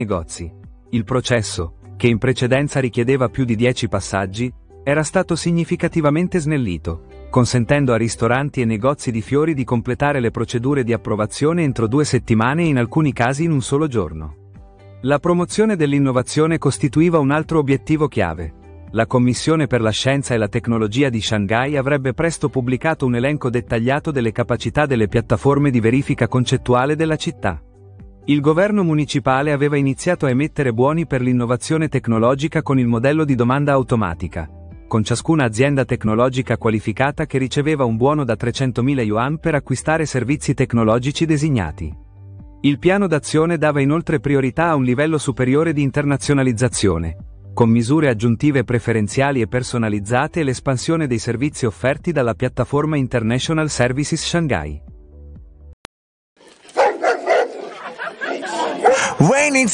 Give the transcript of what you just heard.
negozi. Il processo, che in precedenza richiedeva più di 10 passaggi, era stato significativamente snellito, consentendo a ristoranti e negozi di fiori di completare le procedure di approvazione entro 2 settimane e in alcuni casi in un solo giorno. La promozione dell'innovazione costituiva un altro obiettivo chiave. La Commissione per la Scienza e la Tecnologia di Shanghai avrebbe presto pubblicato un elenco dettagliato delle capacità delle piattaforme di verifica concettuale della città. Il governo municipale aveva iniziato a emettere buoni per l'innovazione tecnologica con il modello di domanda automatica, con ciascuna azienda tecnologica qualificata che riceveva un buono da 300.000 yuan per acquistare servizi tecnologici designati. Il piano d'azione dava inoltre priorità a un livello superiore di internazionalizzazione, con misure aggiuntive preferenziali e personalizzate e l'espansione dei servizi offerti dalla piattaforma International Services Shanghai.